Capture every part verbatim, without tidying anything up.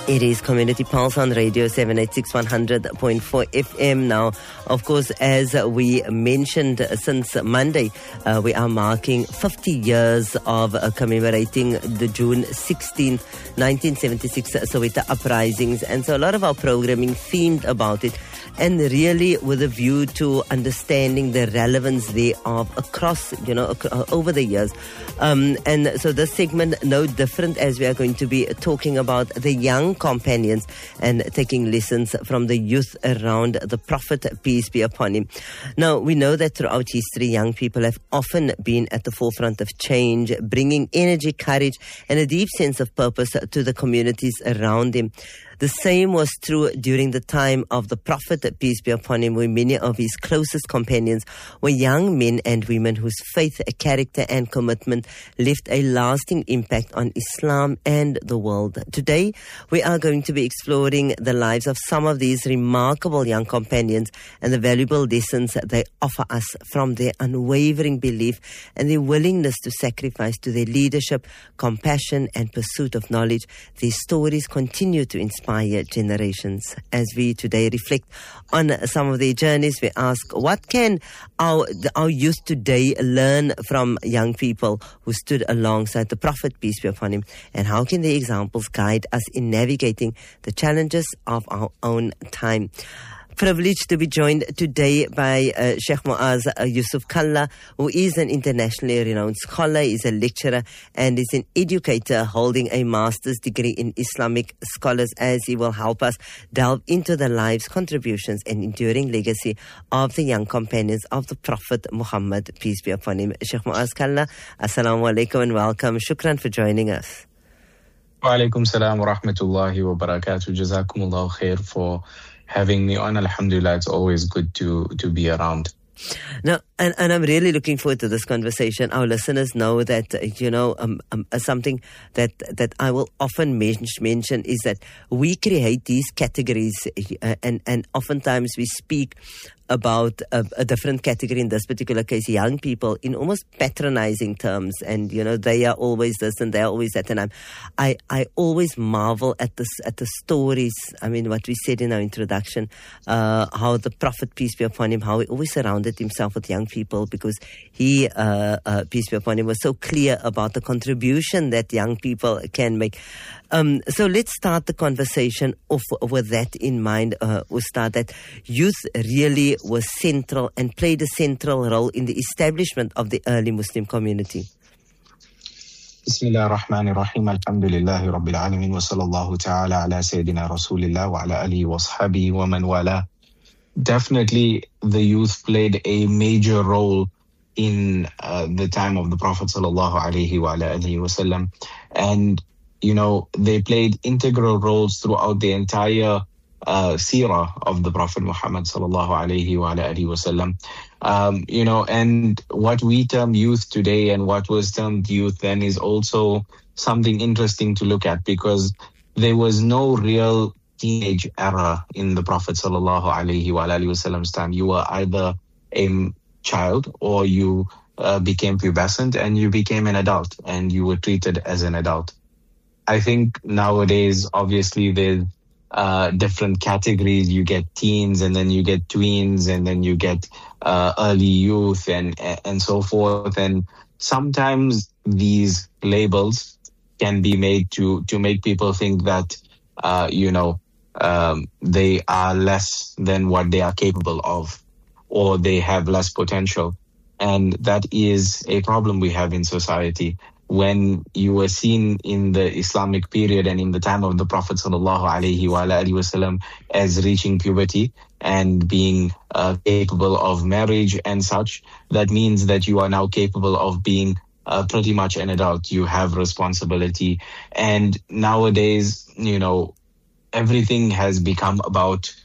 It is Community Pulse on Radio seven eighty-six one hundred point four F M. Now, of course, as we mentioned, since Monday, uh, we are marking fifty years of uh, commemorating the June sixteenth, nineteen seventy-six Soweto uprisings. And so a lot of our programming themed about it, and really with a view to understanding the relevance thereof across, you know, ac- over the years. Um, and so this segment, no different, as we are going to be talking about the young companions and taking lessons from the youth around the Prophet, peace be upon him. Now, we know that throughout history, young people have often been at the forefront of change, bringing energy, courage, and a deep sense of purpose to the communities around them. The same was true during the time of the Prophet, peace be upon him, where many of his closest companions were young men and women whose faith, character, and commitment left a lasting impact on Islam and the world. Today, we are going to be exploring the lives of some of these remarkable young companions and the valuable lessons they offer us from their unwavering belief and their willingness to sacrifice to their leadership, compassion, and pursuit of knowledge. These stories continue to inspire generations. As we today reflect on some of their journeys, we ask, what can our our youth today learn from young people who stood alongside the Prophet, peace be upon him, and how can their examples guide us in navigating the challenges of our own time? Privileged to be joined today by uh, Sheikh Muaz uh, Yusuf Kalla, who is an internationally renowned scholar, is a lecturer, and is an educator holding a master's degree in Islamic scholars, as he will help us delve into the lives, contributions, and enduring legacy of the young companions of the Prophet Muhammad, peace be upon him. Sheikh Muaz Kalla, assalamu alaikum and welcome. Shukran for joining us. Wa alaikum salam wa rahmatullahi wa barakatuh. Jazakumullahu khair for having me on. Alhamdulillah, it's always good to to be around. Now, and, and I'm really looking forward to this conversation. Our listeners know that, uh, you know, um, um, uh, something that that I will often men- mention is that we create these categories, uh, and, and oftentimes we speak about a, a different category, in this particular case, young people, in almost patronizing terms. And, you know, they are always this and they are always that. And I'm, I, I always marvel at this, at the stories. I mean, what we said in our introduction, uh, how the Prophet, peace be upon him, how he always surrounded himself with young people, because he, uh, uh, peace be upon him, was so clear about the contribution that young people can make. Um, so let's start the conversation off with that in mind, uh, Ustad, that youth really was central and played a central role in the establishment of the early Muslim community. Bismillah ar-Rahman ar-Rahim. Alhamdulillahi Rabbil Alameen. Wa sallallahu ta'ala ala Sayyidina Rasulillah wa ala alihi wa sahbihi wa man wala. Definitely, the youth played a major role in uh, the time of the Prophet sallallahu alaihi wa ala alihi wa sallam. And you know, they played integral roles throughout the entire uh, seerah of the Prophet Muhammad sallallahu alaihi wa alihi wasallam. Um, you know, and what we term youth today and what was termed youth then is also something interesting to look at, because there was no real teenage era in the Prophet sallallahu alaihi wa alihi wasallam's time. You were either a child or you uh, became pubescent and you became an adult and you were treated as an adult. I think nowadays, obviously, there's uh, different categories. You get teens, and then you get tweens, and then you get uh, early youth, and and so forth. And sometimes these labels can be made to to make people think that uh, you know um, they are less than what they are capable of, or they have less potential, and that is a problem we have in society. When you were seen in the Islamic period and in the time of the Prophet sallallahu alaihi wa alihi wasallam as reaching puberty and being uh, capable of marriage and such, that means that you are now capable of being uh, pretty much an adult. You have responsibility. And nowadays, you know, everything has become about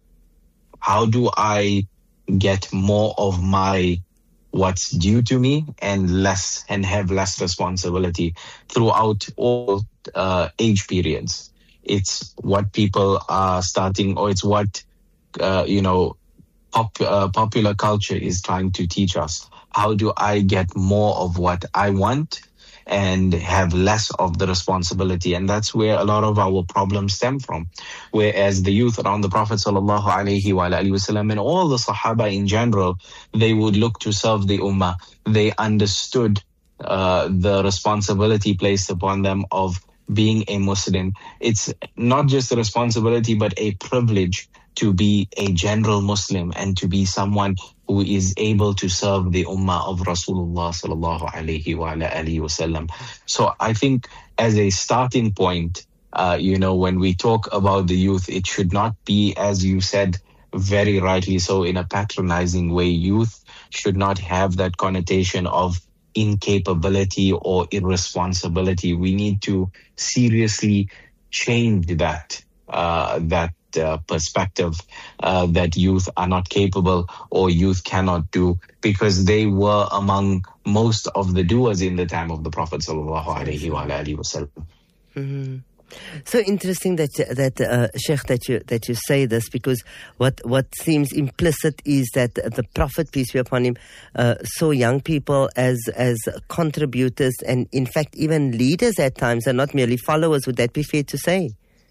how do I get more of my what's due to me and less and have less responsibility throughout all uh, age periods. It's what people are starting, or it's what, uh, you know, pop, uh, popular culture is trying to teach us. How do I get more of what I want and have less of the responsibility. And that's where a lot of our problems stem from. Whereas the youth around the Prophet sallallahu alaihi wasallam and all the Sahaba in general, they would look to serve the Ummah. They understood uh, the responsibility placed upon them of being a Muslim. It's not just a responsibility, but a privilege to be a general Muslim and to be someone who is able to serve the Ummah of Rasulullah sallallahu alaihi wa alihi wasallam. So I think as a starting point, uh, you know, when we talk about the youth, it should not be, as you said very rightly so, in a patronizing way. Youth should not have that connotation of incapability or irresponsibility. We need to seriously change that uh, that uh, perspective uh, that youth are not capable or youth cannot do, because they were among most of the doers in the time of the Prophet sallallahu alaihi wasallam. Mm-hmm. So interesting that that uh, Sheikh that you that you say this, because what what seems implicit is that the Prophet, peace be upon him, uh, saw young people as as contributors and in fact even leaders at times, and not merely followers. Would that be fair to say?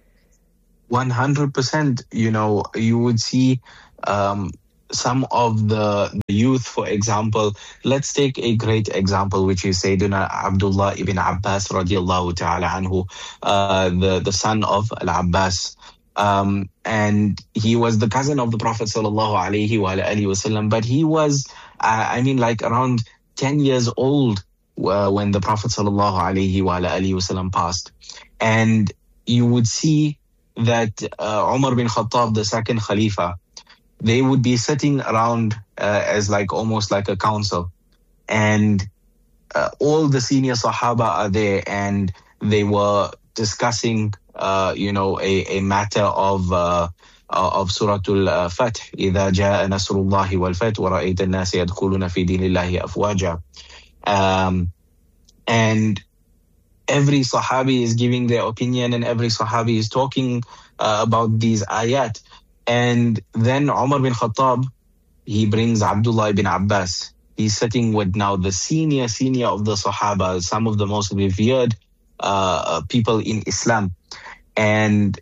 one hundred percent. You know, you would see um, some of the youth, for example. Let's take a great example, which is Sayyidina Abdullah ibn Abbas radiallahu ta'ala anhu, uh, the, the son of Al-Abbas. Um, and he was the cousin of the Prophet sallallahu alaihi wa alihi wasallam, but he was, uh, I mean, like around ten years old uh, when the Prophet sallallahu alaihi wa alihi wasallam passed. And you would see that uh, Umar bin Khattab, the second Khalifa, they would be sitting around uh, as like almost like a council, and uh, all the senior Sahaba are there, and they were discussing, uh, you know, a, a matter of uh, of Suratul uh, Fath. إِذَا جَاءَ نَصْرُ اللَّهِ وَالْفَتْحُ وَرَأَيْتَ النَّاسَ يَدْخُلُونَ فِي دِينِ اللَّهِ أَفْوَاجًا. Um, and every Sahabi is giving their opinion, and every Sahabi is talking uh, about these ayat. And then Umar bin Khattab, he brings Abdullah ibn Abbas. He's sitting with now the senior, senior of the Sahaba, some of the most revered uh, people in Islam. And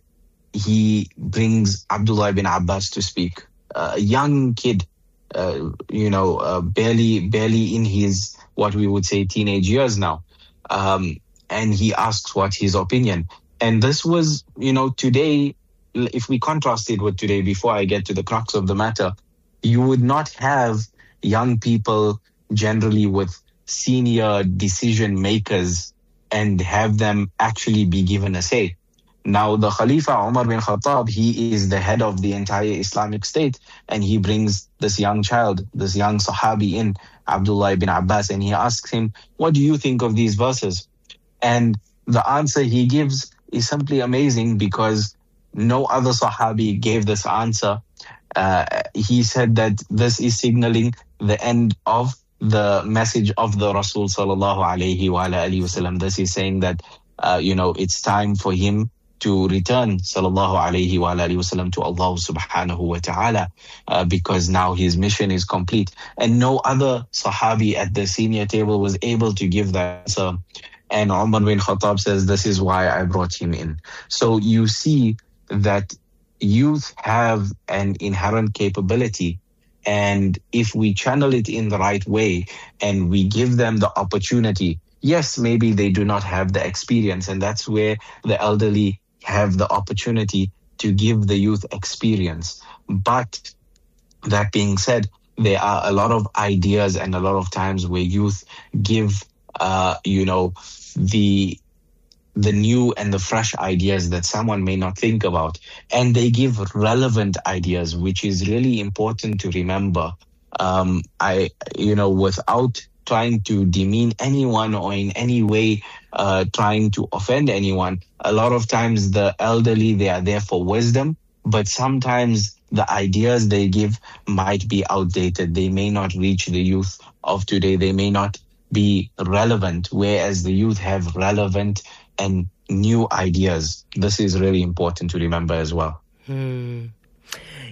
he brings Abdullah ibn Abbas to speak. Uh, a young kid, uh, you know, uh, barely, barely in his, what we would say, teenage years now. Um, and he asks what his opinion. And this was, you know, today, if we contrast it with today, before I get to the crux of the matter, you would not have young people generally with senior decision makers and have them actually be given a say. Now, the Khalifa Umar bin Khattab, he is the head of the entire Islamic State, and he brings this young child, this young Sahabi in, Abdullah ibn Abbas, and he asks him, what do you think of these verses? And the answer he gives is simply amazing, because no other Sahabi gave this answer. Uh, he said that this is signaling the end of the message of the Rasul sallallahu alaihi wa alihi wasallam. This is saying that, uh, you know, it's time for him to return sallallahu alaihi wa alihi wasallam to Allah subhanahu wa ta'ala, uh, because now his mission is complete. And no other Sahabi at the senior table was able to give that answer. And Umar bin Khattab says, this is why I brought him in. So you see that youth have an inherent capability, and if we channel it in the right way and we give them the opportunity, yes, maybe they do not have the experience, and that's where the elderly have the opportunity to give the youth experience. But that being said, there are a lot of ideas and a lot of times where youth give, uh, you know, the the new and the fresh ideas that someone may not think about. And they give relevant ideas, which is really important to remember. Um, I, you know, without trying to demean anyone or in any way uh, trying to offend anyone, a lot of times the elderly, they are there for wisdom, but sometimes the ideas they give might be outdated. They may not reach the youth of today. They may not be relevant, whereas the youth have relevant and new ideas. This is really important to remember as well. Hmm.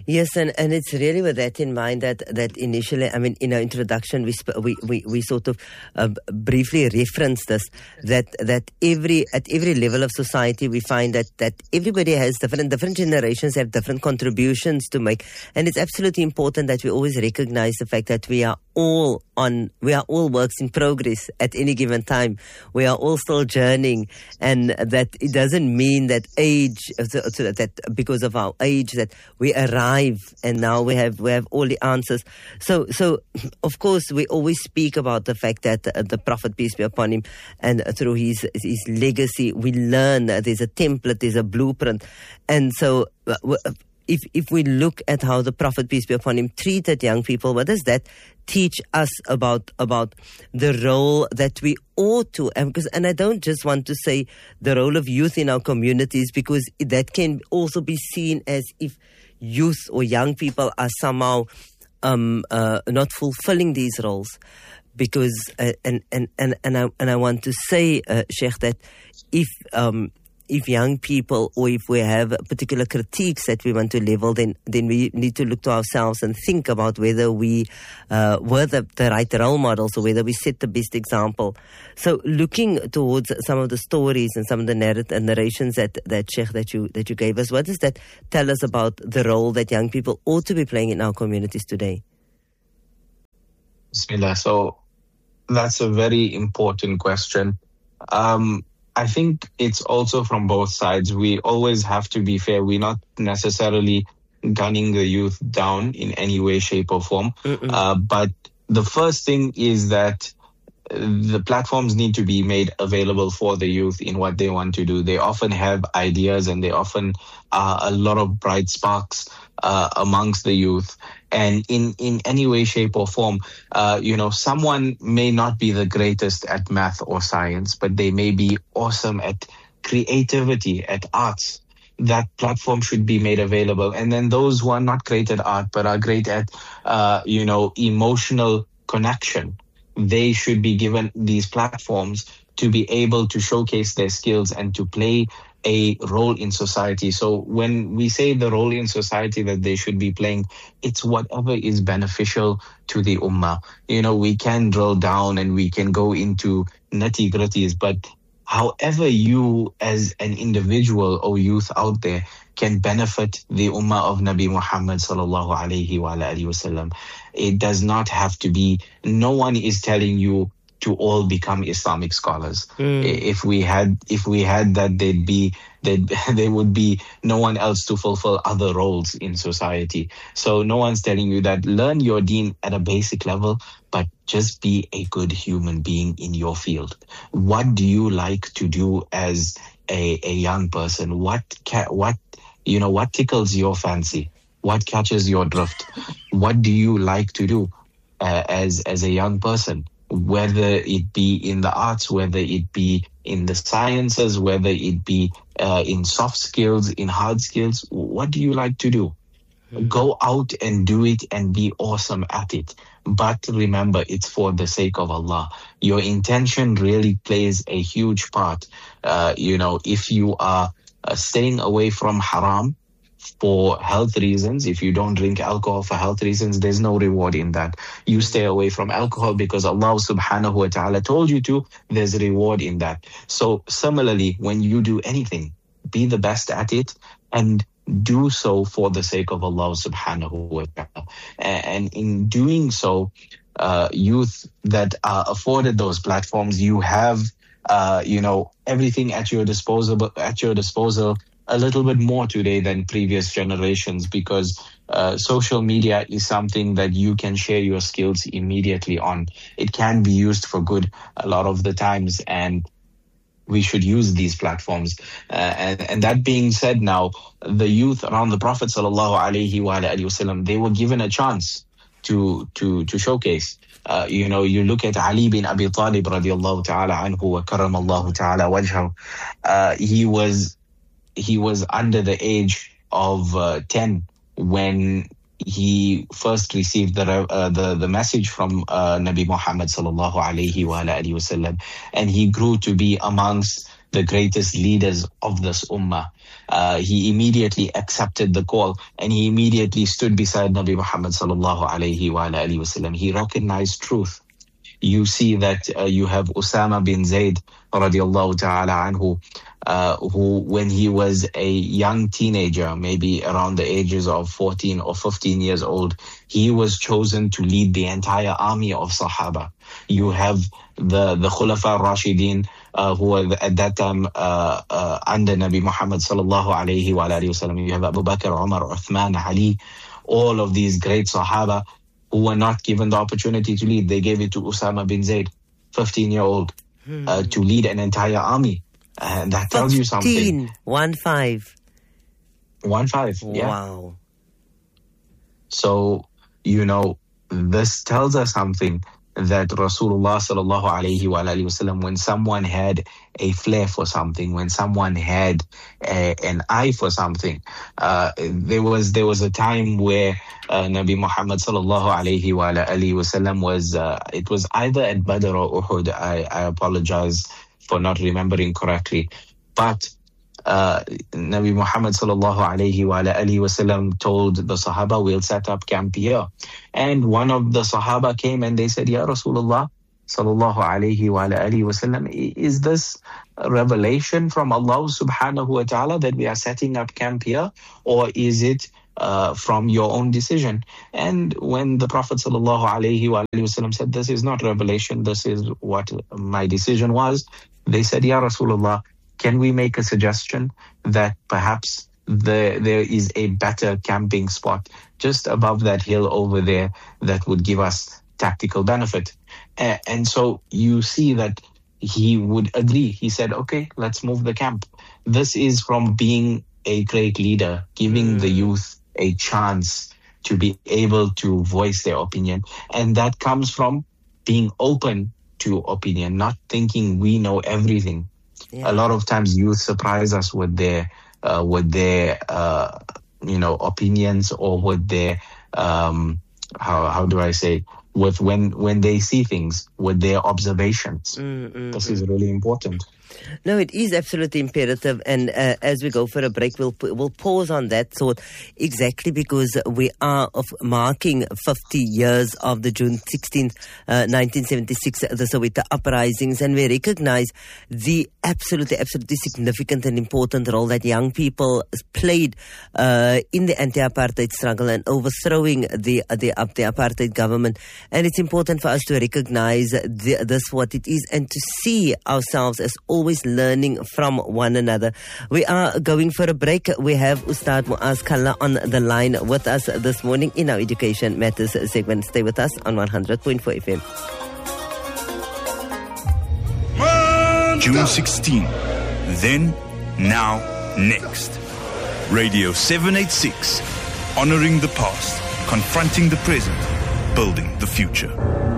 Yes, and, and it's really with that in mind that, that initially, I mean, in our introduction, we sp- we, we, we sort of uh, briefly referenced this, that that every at every level of society, we find that, that everybody has different, different generations have different contributions to make. And it's absolutely important that we always recognize the fact that we are all on, we are all works in progress at any given time. We are all still journeying, and that it doesn't mean that age, that because of our age, that we arrive and now we have we have all the answers. So, so of course, we always speak about the fact that uh, the Prophet, peace be upon him, and uh, through his his legacy, we learn that there's a template, there's a blueprint, and so. Uh, If if we look at how the Prophet, peace be upon him, treated young people, what does that teach us about about the role that we ought to? And because and I don't just want to say the role of youth in our communities, because that can also be seen as if youth or young people are somehow um, uh, not fulfilling these roles. Because uh, and and and and I and I want to say, uh, Sheikh, that if um, if young people, or if we have particular critiques that we want to level, then then we need to look to ourselves and think about whether we uh, were the, the right role models, or whether we set the best example. So, looking towards some of the stories and some of the narrat- narrations that that Sheikh that you that you gave us, what does that tell us about the role that young people ought to be playing in our communities today? Bismillah. So, that's a very important question. Um, I think it's also from both sides. We always have to be fair. We're not necessarily gunning the youth down in any way, shape, or form. Uh, but the first thing is that the platforms need to be made available for the youth in what they want to do. They often have ideas, and they often are a lot of bright sparks uh, amongst the youth. And in, in any way, shape, or form, uh, you know, someone may not be the greatest at math or science, but they may be awesome at creativity, at arts. That platform should be made available. And then those who are not great at art, but are great at, uh, you know, emotional connection, they should be given these platforms to be able to showcase their skills and to play a role in society. So when we say the role in society that they should be playing, it's whatever is beneficial to the ummah. You know, we can drill down and we can go into nitty-gritties, but however you as an individual or youth out there can benefit the ummah of Nabi Muhammad sallallahu alayhi wa alihi wasallam, it does not have to be, no one is telling you to all become Islamic scholars. Mm. If we had, if we had that, they'd be, they'd, there would be no one else to fulfill other roles in society. So no one's telling you that. Learn your deen at a basic level, but just be a good human being in your field. What do you like to do as a, a young person? What ca- what you know? What tickles your fancy? What catches your drift? What do you like to do uh, as as a young person? Whether it be in the arts, whether it be in the sciences, whether it be uh, in soft skills, in hard skills, what do you like to do? Mm-hmm. Go out and do it and be awesome at it. But remember, it's for the sake of Allah. Your intention really plays a huge part. Uh, you know, if you are uh, staying away from haram for health reasons, if you don't drink alcohol for health reasons, there's no reward in that. You stay away from alcohol because Allah subhanahu wa ta'ala told you to, there's a reward in that. So similarly, when you do anything, be the best at it and do so for the sake of Allah subhanahu wa ta'ala. And in doing so, uh, youth that are afforded those platforms, you have, uh, you know, everything at your disposal, at your disposal, a little bit more today than previous generations, because uh, social media is something that you can share your skills immediately on. It can be used for good a lot of the times, and we should use these platforms. Uh, and, and that being said, now, the youth around the Prophet sallallahu alaihi wasallam, they were given a chance to to to showcase. Uh, you know, you look at Ali bin Abi Talib radiallahu ta'ala anhu wa karamallahu ta'ala wajhahu. Uh, he was he was under the age of uh, ten when he first received the uh, the the message from uh, Nabi Muhammad sallallahu alaihi wa alihi wasallam, and he grew to be amongst the greatest leaders of this ummah. Uh, he immediately accepted the call, and he immediately stood beside Nabi Muhammad sallallahu alayhi wa alihi wasallam. He recognized truth. You see that uh, you have Usama bin Zayd radiallahu ta'ala anhu, uh, who when he was a young teenager, maybe around the ages of fourteen or fifteen years old, he was chosen to lead the entire army of Sahaba. You have the, the Khulafa Rashidin, uh, who were at that time uh, uh, under Nabi Muhammad sallallahu alayhi wa alayhi wasallam. You have Abu Bakr, Umar, Uthman, Ali, all of these great Sahaba who were not given the opportunity to lead. They gave it to Usama bin Zayd, fifteen-year-old, hmm. uh, to lead an entire army. And that tells you something. fifteen, one five. One five, yeah. Wow. So, you know, this tells us something, that Rasulullah sallallahu alayhi wa alayhi wasallam, when someone had a flair for something, when someone had a, an eye for something, uh, there was there was a time where uh, Nabi Muhammad sallallahu alayhi wa alayhi wasallam was, uh, it was either at Badr or Uhud. I, I apologize for not remembering correctly, but Uh, Nabi Muhammad sallallahu alayhi wa alayhi wasallam told the Sahaba, we'll set up camp here. And one of the Sahaba came and they said, Ya Rasulullah sallallahu alayhi wa alayhi wasallam, is this a revelation from Allah subhanahu wa ta'ala that we are setting up camp here, or is it uh, from your own decision? And when the Prophet sallallahu alayhi wa alayhi wasallam said, this is not revelation, this is what my decision was, they said, Ya Rasulullah, can we make a suggestion that perhaps the, there is a better camping spot just above that hill over there that would give us tactical benefit? Uh, and so you see that he would agree. He said, okay, let's move the camp. This is from being a great leader, giving mm. the youth a chance to be able to voice their opinion. And that comes from being open to opinion, not thinking we know everything. Yeah. A lot of times youth surprise us with their, uh, with their, uh, you know, opinions, or with their, um, how, how do I say, with when, when they see things, with their observations. Mm-hmm. This is really important. No, it is absolutely imperative, and uh, as we go for a break, we'll we'll pause on that thought, exactly because we are of marking fifty years of the June sixteenth, uh, nineteen seventy-six, the Soweto uprisings, and we recognize the absolutely, absolutely significant and important role that young people played uh, in the anti-apartheid struggle and overthrowing the the, uh, the apartheid government. And it's important for us to recognize the, this what it is, and to see ourselves as always learning from one another. We are going for a break. We have Ustad Muaz Kalla on the line with us this morning in our Education Matters segment. Stay with us on one hundred point four F M. June sixteenth. Then, now, next. Radio seven eighty-six. Honoring the past, confronting the present, building the future.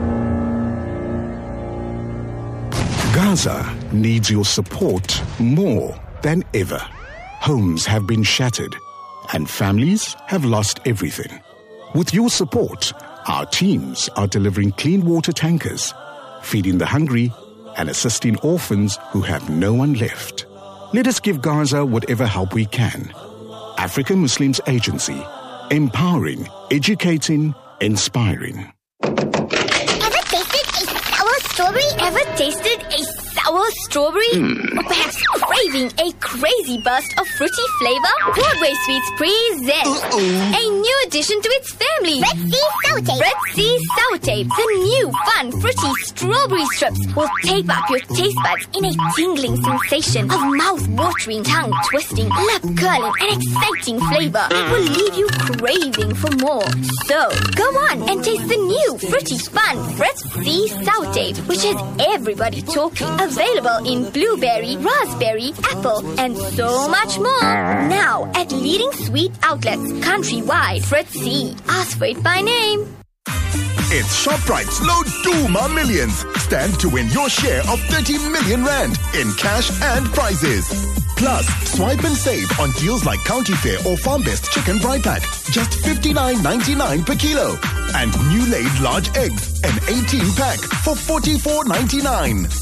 Gaza needs your support more than ever. Homes have been shattered and families have lost everything. With your support, our teams are delivering clean water tankers, feeding the hungry, and assisting orphans who have no one left. Let us give Gaza whatever help we can. African Muslims Agency, empowering, educating, inspiring. Strawberry? Ever tasted a sour strawberry? Mm. Or perhaps craving a crazy burst of fruity flavor? Broadway Sweets present Uh-oh. a new addition to its family. Red Sea Sour Tape. Red Sea Sour Tape. The new fun fruity strawberry strips will tape up your taste buds in a tingling sensation of mouth-watering, tongue-twisting, lip-curling and exciting flavor that will leave you craving for more. So, go on and taste the new fruity fun Red Sea Sour Tape, which has everybody talking. Available in blueberry, raspberry, apple, and so much more. Now at leading sweet outlets countrywide. Fritz C. Ask for it by name. It's ShopRite's Low Duma Millions. Stand to win your share of thirty million rand in cash and prizes. Plus, swipe and save on deals like County Fair or Farm Best Chicken Fry Pack. Just fifty-nine ninety-nine per kilo. And new laid large eggs, an eighteen pack for forty-four ninety-nine.